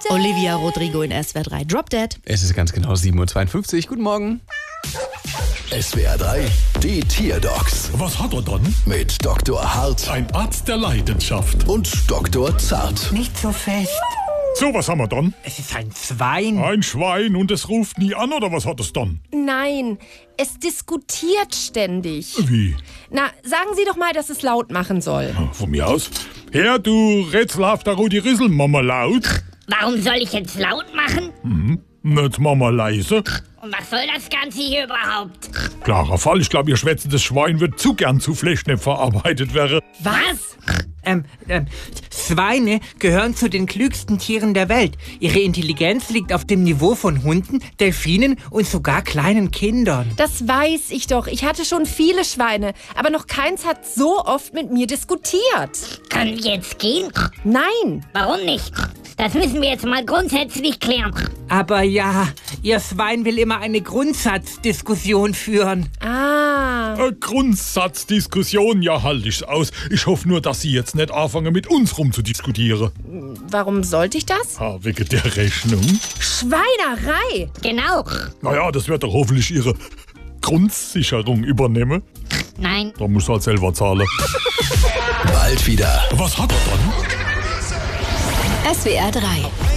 Olivia Rodrigo in SWR 3 Drop Dead. Es ist ganz genau 7:52 Uhr. Guten Morgen. SWR 3, die Tierdocs Was hat er dann? mit Dr. Hart Ein Arzt der Leidenschaft. und Dr. Zart. Nicht so fest. So, was haben wir dann? Es ist ein Schwein. Ein Schwein und es ruft nie an, oder was hat es dann? Nein, es diskutiert ständig. Wie? Na, sagen Sie doch mal, dass es laut machen soll. Von mir aus. Herr, du rätselhafter Rudi Rissel, Mama laut. Warum soll ich jetzt laut machen? Nicht Mama leise. Und was soll das Ganze hier überhaupt? Klarer Fall, ich glaube, ihr schwätzendes Schwein wird zu gern zu Fleischknepp verarbeitet werden. Was? Schweine gehören zu den klügsten Tieren der Welt. Ihre Intelligenz liegt auf dem Niveau von Hunden, Delfinen und sogar kleinen Kindern. Das weiß ich doch. Ich hatte schon viele Schweine, aber noch keins hat so oft mit mir diskutiert. Können wir jetzt gehen? Nein. Warum nicht? Das müssen wir jetzt mal grundsätzlich klären. Aber ja, ihr Schwein will immer eine Grundsatzdiskussion führen. Grundsatzdiskussion, ja, halt ich's aus. Ich hoffe nur, dass Sie jetzt nicht anfangen, mit uns rumzudiskutieren. Warum sollte ich das? Wegen der Rechnung. Schweinerei. Genau. Naja, das wird doch hoffentlich Ihre Grundsicherung übernehmen. Nein. Da muss halt selber zahlen. Bald wieder. Was hat er dann? SWR 3